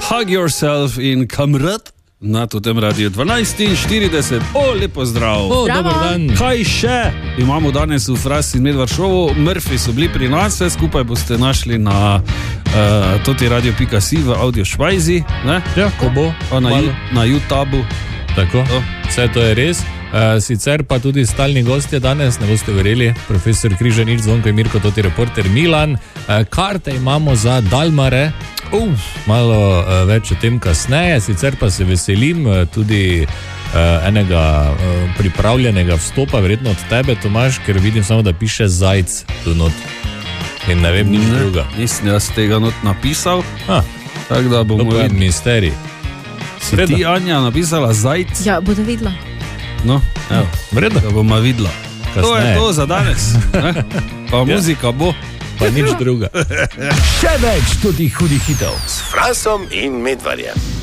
Hug Yourself in Kamrat na tem radiju 12:40. Lepo zdrav. Dober dan. Kaj še imamo danes v Fras in Medvard šovu? Murphy so bili pri nas, vse skupaj boste našli na totiradio.si v audio švajzi. Ja, ko bo. Na YouTubeu. Tako, vse to je res. Sicer pa tudi stalni gostje danes, ne boste verjeli, profesor Križanič, Zvonko in Mirko, toti reporter Milan. Karte imamo za Dalmare, malo več o tem kasneje, sicer pa se veselim tudi enega pripravljenega vstopa, verjetno od tebe, Tomaž, ker vidim samo, da piše Zajc tu not. In ne vem nič druga. Nisem jaz tega not napisal, tako da bomo videli. To je misterij. Si ti, Anja, napisala Zajc? Ja, bodo videla. No, evo, vredno. Da bomo videla. To je to za danes. Pa muzika bo. Pa nič druga. Še več tudi hudih hitov s Frasom in Medvarjem.